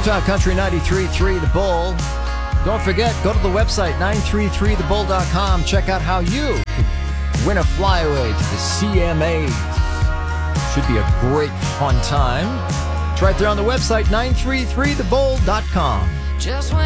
Utah Country 93.3 The Bull. Don't forget, go to the website 933thebull.com. Check out how you can win a flyaway to the CMAs. Should be a great fun time. It's right there on the website 933thebull.com.